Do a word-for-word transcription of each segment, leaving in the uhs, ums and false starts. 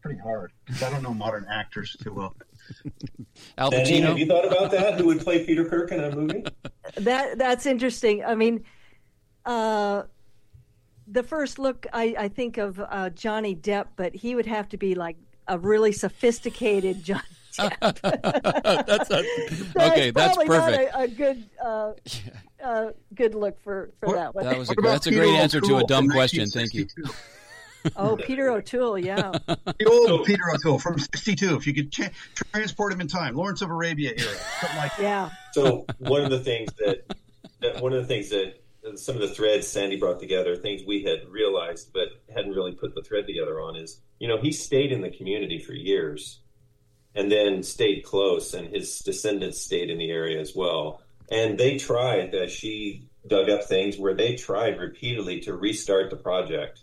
pretty hard because I don't know modern actors too well. Al Sandy, Pacino? have you thought about that? Who would play Peter Kirk in a movie? That that's interesting. I mean, uh, the first look, I, I think of uh, Johnny Depp, but he would have to be like a really sophisticated Johnny Depp. that's a, so okay. That's perfect. perfect. Not a, a good, uh, uh, good look for, for What, that one. That was a, What about that's a Peter great answer to a O'Toole dumb from question. Thank you. nineteen sixty-two? Oh, Peter O'Toole, yeah. The old Peter O'Toole from sixty-two. If you could cha- transport him in time, Lawrence of Arabia era, something like that. Yeah. So one of the things that, that one of the things that some of the threads Sandy brought together, things we had realized but hadn't really put the thread together on, is, you know, he stayed in the community for years and then stayed close, and his descendants stayed in the area as well. And they tried, uh, she dug up things where they tried repeatedly to restart the project.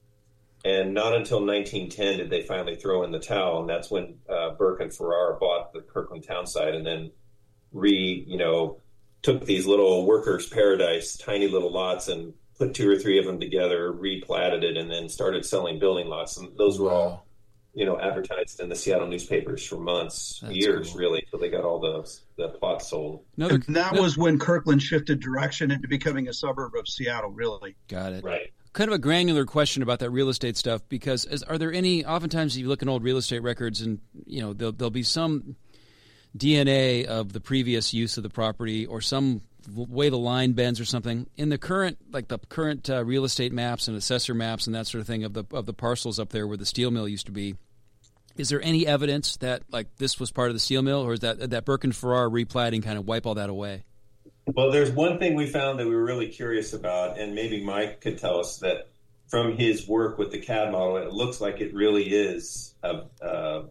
And not until nineteen ten did they finally throw in the towel, and that's when uh, Burke and Farrar bought the Kirkland town site and then re, you know, took these little workers' paradise, tiny little lots, and put two or three of them together, replatted it, and then started selling building lots. And those were all, you know, advertised in the Seattle newspapers for months, That's years, cool. really, until they got all the the plots sold. Another, And that was when Kirkland shifted direction into becoming a suburb of Seattle, really. got it. Right. Kind of a granular question about that real estate stuff, because as, are there any, oftentimes you look in old real estate records and, you know, there'll, there'll be some D N A of the previous use of the property or some way the line bends or something. In the current, like the current uh, real estate maps and assessor maps and that sort of thing of the of the parcels up there where the steel mill used to be, is there any evidence that like this was part of the steel mill, or is that that Burke and Farrar replatting kind of wipe all that away? Well, there's one thing we found that we were really curious about, and maybe Mike could tell us that from his work with the C A D model, it looks like it really is a, uh,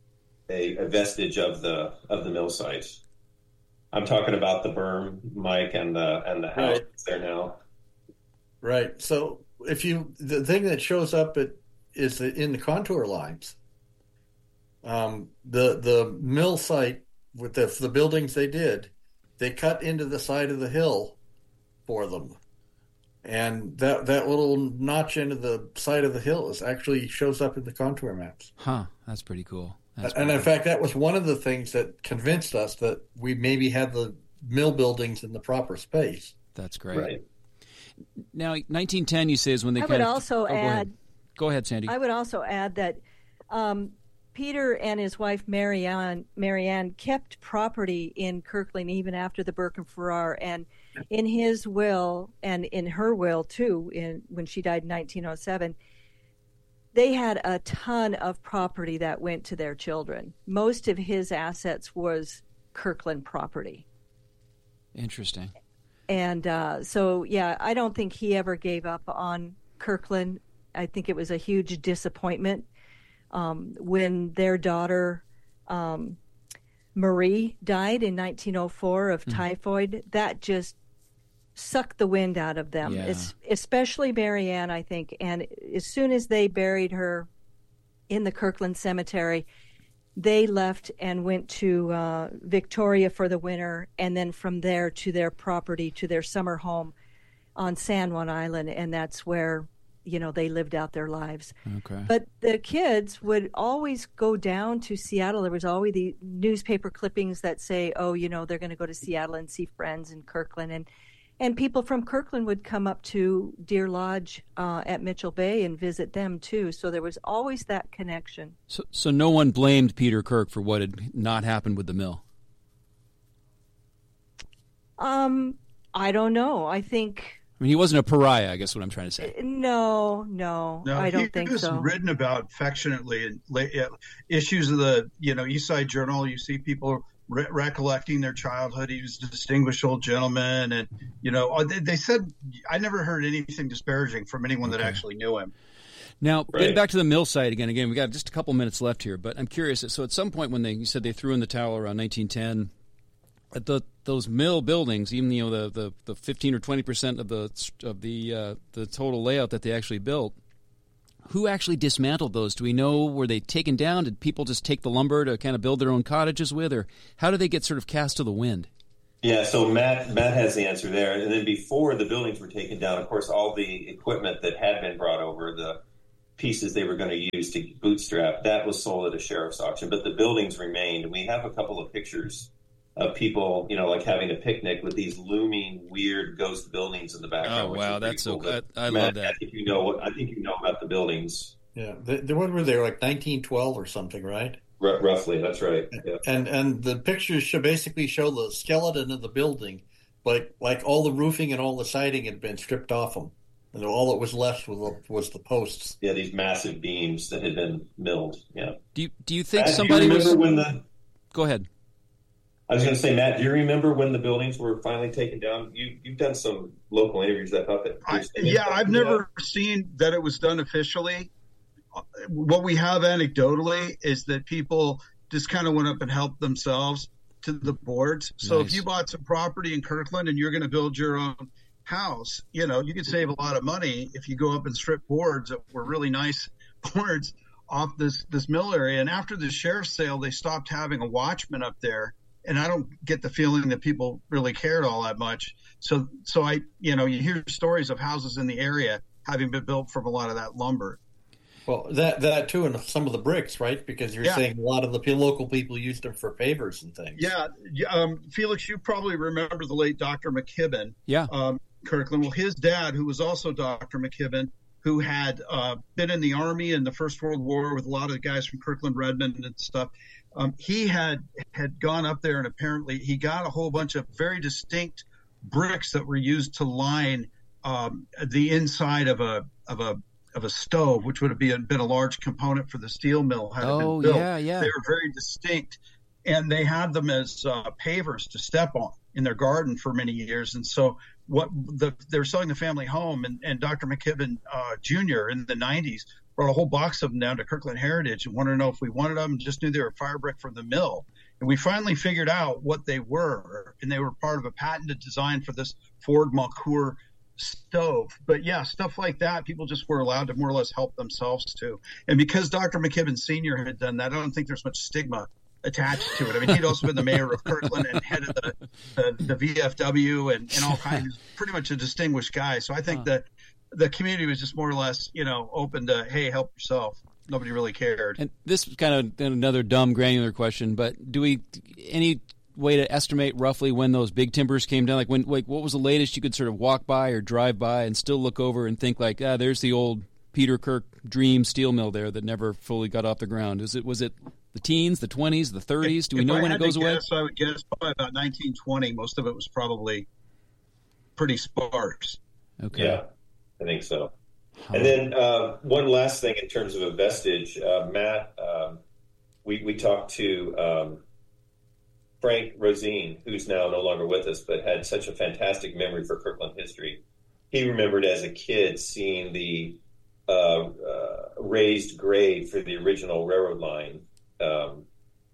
a, a vestige of the of the mill site. I'm talking about the berm, Mike, and the and the house Right. there now. Right. So if you, the thing that shows up at, is the, in the contour lines. Um, the the mill site with the the buildings they did, they cut into the side of the hill for them, and that that little notch into the side of the hill is actually shows up in the contour maps. Huh, that's pretty cool. That's And pretty in cool. fact, that was one of the things that convinced us that we maybe had the mill buildings in the proper space. That's great. Right. Now, nineteen ten, you say, is when they I kind would of... also oh, go add, ahead. Go ahead, Sandy. I would also add that um, Peter and his wife Marianne Marianne kept property in Kirkland even after the Burke and Farrar, and in his will and in her will too, in when she died in nineteen oh seven, they had a ton of property that went to their children. Most of his assets was Kirkland property. Interesting. And uh, so, yeah, I don't think he ever gave up on Kirkland. I think it was a huge disappointment um, when their daughter, um, Marie, died in nineteen oh four of Mm. typhoid. That just sucked the wind out of them, Yeah. es- especially Marianne, I think. And as soon as they buried her in the Kirkland Cemetery, they left and went to uh, Victoria for the winter, and then from there to their property, to their summer home on San Juan Island, and that's where, you know, they lived out their lives. Okay. But the kids would always go down to Seattle. There was always the newspaper clippings that say, oh, you know, they're going to go to Seattle and see friends in Kirkland, and and people from Kirkland would come up to Deer Lodge uh, at Mitchell Bay and visit them too. So there was always that connection. So, so no one blamed Peter Kirk for what had not happened with the mill? Um, I don't know. I think I mean, he wasn't a pariah, I guess what I'm trying to say. no, no, No, I don't he think was so. written about affectionately in la- uh, issues of the, you know, East Side Journal. You see people re- recollecting their childhood. He was a distinguished old gentleman, and you know, uh, they, they said I never heard anything disparaging from anyone that Okay. actually knew him. Now, Right. getting back to the mill site again, again, we got just a couple minutes left here, but I'm curious. So at some point when they, you said they threw in the towel around nineteen ten, at the those mill buildings, even you know the, the, the fifteen or twenty percent of the of the uh, the total layout that they actually built, who actually dismantled those? Do we know? Were they taken down? Did people just take the lumber to kind of build their own cottages with, or how do they get sort of cast to the wind? Yeah, so Matt Matt has the answer there. And then before the buildings were taken down, of course, all the equipment that had been brought over, the pieces they were going to use to bootstrap, that was sold at a sheriff's auction, but the buildings remained. And we have a couple of pictures of people, you know, like having a picnic with these looming, weird ghost buildings in the background. Oh wow, that's cool. so. I, I Matt, love that. I think you know. I think you know about the buildings. Yeah, the, the one were there like nineteen twelve or something, right? R- roughly, that's right. Yeah. And and the pictures should basically show the skeleton of the building, like like all the roofing and all the siding had been stripped off them, and all that was left was the, was the posts. Yeah, these massive beams that had been milled. Yeah. Do you do you think Matt, somebody do you remember was? when the? Go ahead. I was going to say, Matt, do you remember when the buildings were finally taken down? You, you've done some local interviews. I thought that. I, yeah, I've never seen that it was done officially. What we have anecdotally is that people just kind of went up and helped themselves to the boards. So Nice. if you bought some property in Kirkland and you're going to build your own house, you know, you could save a lot of money if you go up and strip boards that were really nice boards off this, this mill area. And after the sheriff's sale, they stopped having a watchman up there. And I don't get the feeling that people really cared all that much. So, so I, you know, you hear stories of houses in the area having been built from a lot of that lumber. Well, that that too, and some of the bricks, right? Because you're Yeah. saying a lot of the p- local people used them for pavers and things. Yeah, yeah, um, Felix, you probably remember the late Doctor McKibben, Yeah. um, Kirkland. Well, his dad, who was also Doctor McKibben, who had uh, been in the Army in the First World War with a lot of guys from Kirkland, Redmond, and stuff. Um, he had had gone up there, and apparently he got a whole bunch of very distinct bricks that were used to line um, the inside of a of a of a stove, which would have been, been a large component for the steel mill had it Oh been built. yeah, yeah. They were very distinct, and they had them as uh, pavers to step on in their garden for many years. And so, what the, they were selling the family home, and, and Doctor McKibben uh, Junior in the nineties brought a whole box of them down to Kirkland Heritage and wanted to know if we wanted them. Just knew they were fire brick from the mill, and we finally figured out what they were, and they were part of a patented design for this Ford Malcour stove. But yeah, stuff like that, people just were allowed to more or less help themselves to. And because Doctor McKibben Senior had done that, I don't think there's much stigma attached to it. I mean, he'd also been the mayor of Kirkland and head of the, the, the V F W and, and all kinds, pretty much a distinguished guy. So I think huh. that the community was just more or less, you know, open to, hey, help yourself. Nobody really cared. And this is kind of another dumb granular question, but do we any way to estimate roughly when those big timbers came down? Like when, like what was the latest you could sort of walk by or drive by and still look over and think like, ah, there's the old Peter Kirk dream steel mill there that never fully got off the ground? Is it was it the teens, the twenties, the thirties? Do we if know I when had it goes to away? Guess, I would guess by about nineteen twenty. Most of it was probably pretty sparse. Okay. Yeah, I think so. Huh. And then uh, one last thing in terms of a vestige, uh, Matt, um, we, we talked to um, Frank Rosine, who's now no longer with us, but had such a fantastic memory for Kirkland history. He remembered as a kid seeing the uh, uh, raised grade for the original railroad line um,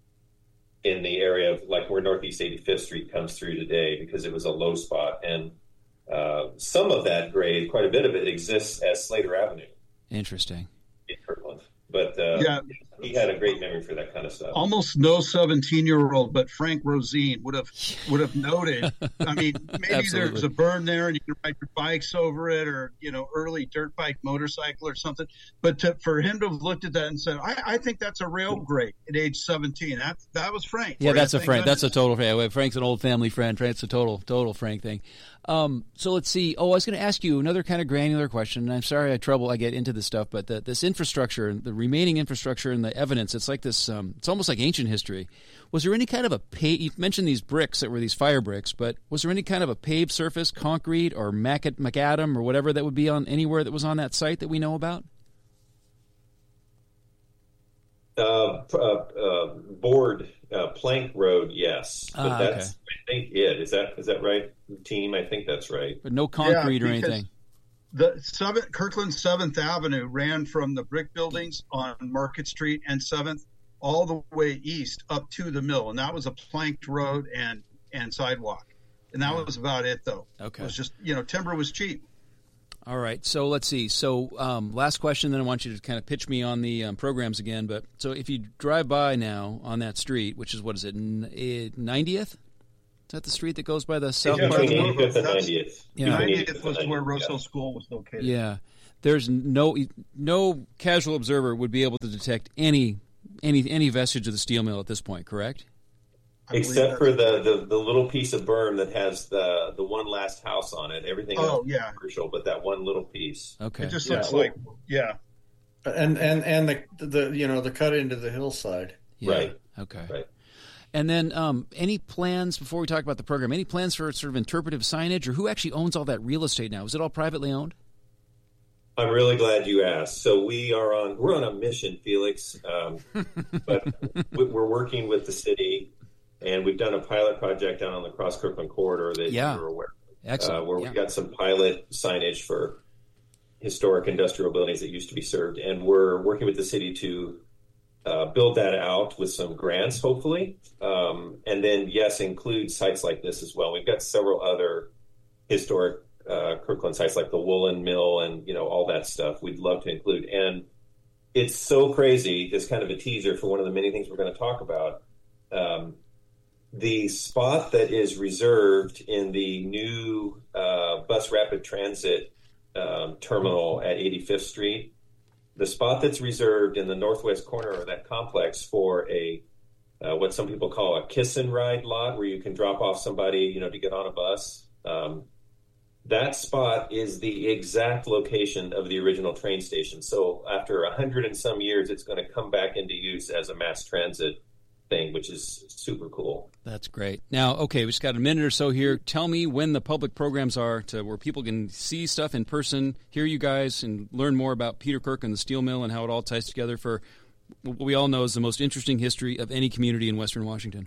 in the area of like where Northeast eighty-fifth Street comes through today, because it was a low spot. And Uh, some of that grade, quite a bit of it, exists as Slater Avenue. Interesting. In Kirkland. But uh, yeah. he had a great memory for that kind of stuff. Almost no seventeen-year-old, but Frank Rosine would have would have noted. I mean, maybe there's a burn there and you can ride your bikes over it, or, you know, early dirt bike motorcycle or something. But to, for him to have looked at that and said, I, I think that's a rail grade at age seventeen. That that was Frank. Yeah, that's a Frank. That's a total Frank. Frank's an old family friend. Frank's a total total Frank thing. Um, so let's see. Oh, I was going to ask you another kind of granular question. And I'm sorry I trouble I get into this stuff, but the, this infrastructure, the remaining infrastructure and the evidence, it's like this. Um, it's almost like ancient history. Was there any kind of a pave? You mentioned these bricks that were these fire bricks, but was there any kind of a paved surface, concrete or mac- macadam or whatever that would be on anywhere that was on that site that we know about? Uh, uh, uh, board uh, plank road, yes, but ah, that's okay. I think it is that is that right, team? I think that's right. But no concrete yeah, or anything. The seventh, Kirkland Seventh Avenue ran from the brick buildings on Market Street and Seventh all the way east up to the mill, and that was a planked road and and sidewalk, and that was about it though. Okay, it was just, you know, timber was cheap. All right, so let's see. So um, last question, then I want you to kind of pitch me on the um, programs again. But so if you drive by now on that street, which is, what is it, ninetieth? Is that the street that goes by the south yeah, part? eighty-fifth and ninetieth. Yeah, ninetieth was where Rosehill School was located. Yeah. there's no no casual observer would be able to detect any any any vestige of the steel mill at this point, correct? Except for the, the, the little piece of berm that has the the one last house on it. Everything oh, else yeah. is commercial, but that one little piece. Okay. It just Yeah, looks well- like, yeah. And and and the the you know the cut into the hillside. Yeah. Right. Okay. Right. And then um, any plans, before we talk about the program, any plans for sort of interpretive signage, or who actually owns all that real estate now? Is it all privately owned? I'm really glad you asked. So we are on we're on a mission, Felix, um, but we- we're working with the city, and we've done a pilot project down on the Cross Kirkland corridor that Yeah. you're aware of, Excellent. uh, where yeah. we've got some pilot signage for historic industrial buildings that used to be served, and we're working with the city to uh, build that out with some grants, hopefully, um, and then yes, include sites like this as well. We've got several other historic uh, Kirkland sites like the Woolen Mill and you know all that stuff. We'd love to include, and it's so crazy. It's kind of a teaser for one of the many things we're going to talk about. Um, the spot that is reserved in the new uh, bus rapid transit um, terminal at eighty-fifth Street, the spot that's reserved in the northwest corner of that complex for a uh, what some people call a kiss and ride lot, where you can drop off somebody, you know, to get on a bus. Um, that spot is the exact location of the original train station. So after a hundred and some years, it's going to come back into use as a mass transit thing, which is super cool. That's great. Now, okay, we just got a minute or so here. Tell me when the public programs are to where people can see stuff in person, hear you guys, and learn more about Peter Kirk and the steel mill and how it all ties together for what we all know is the most interesting history of any community in Western Washington.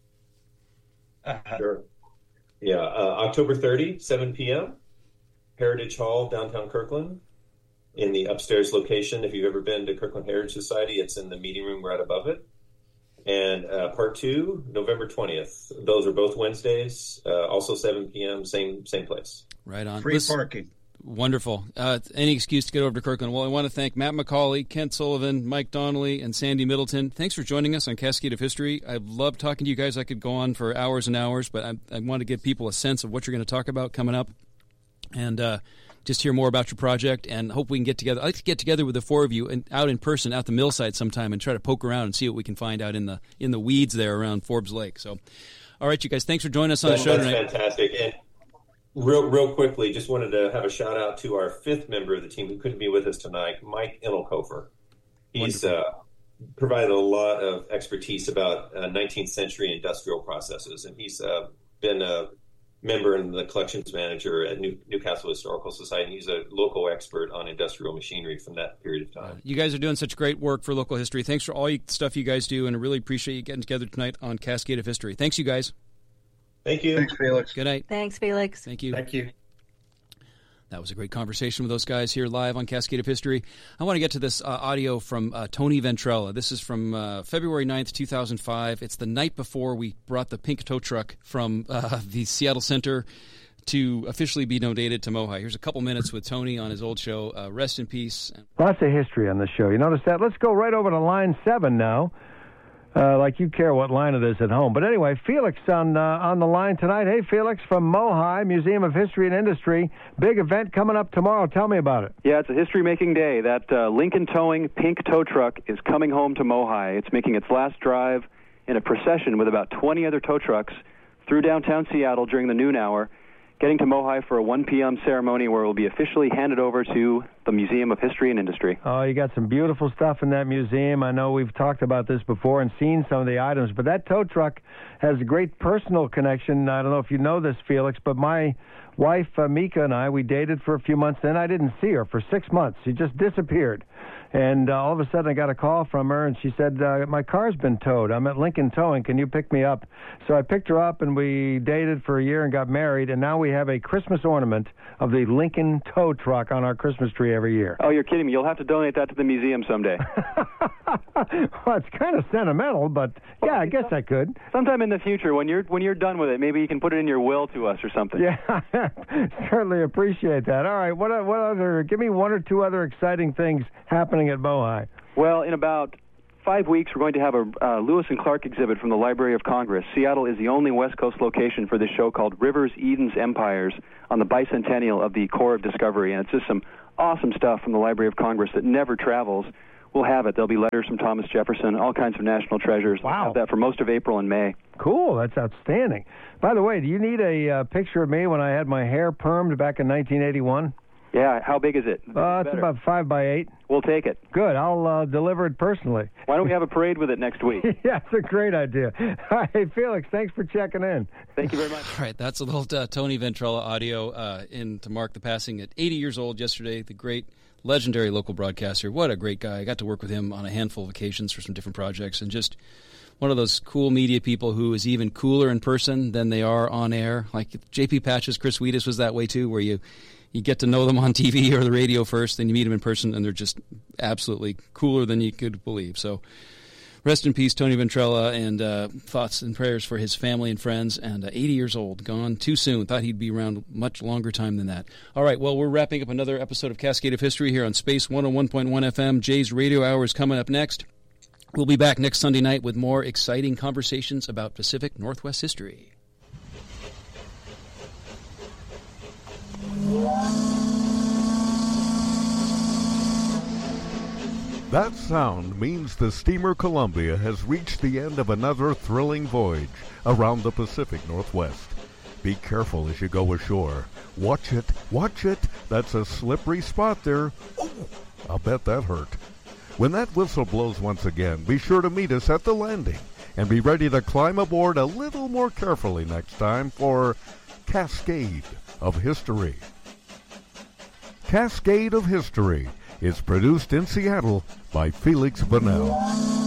Uh-huh. Sure. Yeah, uh, October thirtieth, seven p.m., Heritage Hall, downtown Kirkland, in the upstairs location. If you've ever been to Kirkland Heritage Society, it's in the meeting room right above it. And uh, part two, November twentieth. Those are both Wednesdays, uh, also seven p.m., same same place. Right on. Free Listen, parking. Wonderful. Uh, any excuse to get over to Kirkland. Well, I want to thank Matt McCauley, Kent Sullivan, Mike Donnelly, and Sandy Middleton. Thanks for joining us on Cascade of History. I've loved talking to you guys. I could go on for hours and hours, but I, I want to give people a sense of what you're going to talk about coming up, and uh, just hear more about your project, and hope we can get together. I'd like to get together with the four of you and out in person, out the mill site sometime, and try to poke around and see what we can find out in the in the weeds there around Forbes Lake. So, all right, you guys, thanks for joining us on That's, the show that's tonight. fantastic. And real, real quickly, just wanted to have a shout out to our fifth member of the team who couldn't be with us tonight, Mike Inelkofer. He's uh, provided a lot of expertise about uh, nineteenth century industrial processes, and he's uh, been a member and the collections manager at New, Newcastle Historical Society. He's a local expert on industrial machinery from that period of time. You guys are doing such great work for local history. Thanks for all the stuff you guys do, and I really appreciate you getting together tonight on Cascade of History. Thanks, you guys. Thank you. Thanks, Felix. Good night. Thanks, Felix. Thank you. Thank you. That was a great conversation with those guys here live on Cascade of History. I want to get to this uh, audio from uh, Tony Ventrella. This is from uh, February ninth, two thousand five. It's the night before we brought the pink tow truck from uh, the Seattle Center to officially be donated to Mohi. Here's a couple minutes with Tony on his old show, uh, Rest in Peace. Lots of history on the show. You notice that? Let's go right over to line seven now. Uh, like you care what line it is at home. But anyway, Felix on uh, on the line tonight. Hey, Felix from Mohi, Museum of History and Industry. Big event coming up tomorrow. Tell me about it. Yeah, it's a history-making day. That uh, Lincoln Towing pink tow truck is coming home to Mohi. It's making its last drive in a procession with about twenty other tow trucks through downtown Seattle during the noon hour, getting to Mohi for a one p.m. ceremony where it will be officially handed over to the Museum of History and Industry. Oh, you got some beautiful stuff in that museum. I know we've talked about this before and seen some of the items, but that tow truck has a great personal connection. I don't know if you know this, Felix, but my wife, uh, Mika, and I, we dated for a few months. Then I didn't see her for six months. She just disappeared. And uh, all of a sudden I got a call from her, and she said, uh, my car's been towed. I'm at Lincoln Towing. Can you pick me up? So I picked her up, and we dated for a year and got married, and now we have a Christmas ornament of the Lincoln tow truck on our Christmas tree every year. Oh, you're kidding me. You'll have to donate that to the museum someday. Well, it's kind of sentimental, but yeah, I guess I could. Sometime in the future, when you're when you're done with it, maybe you can put it in your will to us or something. Yeah, certainly appreciate that. All right, what what other? Give me one or two other exciting things happening at Mohi. Well, in about five weeks, we're going to have a uh, Lewis and Clark exhibit from the Library of Congress. Seattle is the only West Coast location for this show called Rivers, Edens, Empires on the bicentennial of the Corps of Discovery, and it's just some awesome stuff from the Library of Congress that never travels. We'll have it. There'll be letters from Thomas Jefferson, all kinds of national treasures. Wow. We'll have that for most of April and May. Cool. That's outstanding. By the way, do you need a uh, picture of me when I had my hair permed back in nineteen eighty-one? Yeah, how big is it? Uh, it's about five by eight. We'll take it. Good. I'll uh, deliver it personally. Why don't we have a parade with it next week? Yeah, it's a great idea. All right, Felix, thanks for checking in. Thank you very much. All right, that's a little uh, Tony Ventrella audio uh, in to mark the passing at eighty years old yesterday. The great, legendary local broadcaster. What a great guy. I got to work with him on a handful of occasions for some different projects, and just one of those cool media people who is even cooler in person than they are on air. Like J P Patches, Chris Wheatus was that way too, where you you get to know them on T V or the radio first, then you meet them in person, and they're just absolutely cooler than you could believe. So rest in peace, Tony Ventrella, and uh, thoughts and prayers for his family and friends. And uh, eighty years old, gone too soon. Thought he'd be around much longer time than that. All right, well, we're wrapping up another episode of Cascade of History here on Space one oh one point one F M. Jay's Radio Hour is coming up next. We'll be back next Sunday night with more exciting conversations about Pacific Northwest history. That sound means the steamer Columbia has reached the end of another thrilling voyage around the Pacific Northwest. Be careful as you go ashore. Watch it, watch it. That's a slippery spot there. Oh, I'll bet that hurt. When that whistle blows once again, be sure to meet us at the landing and be ready to climb aboard a little more carefully next time for Cascade of History. Cascade of History is produced in Seattle by Felix Bunnell.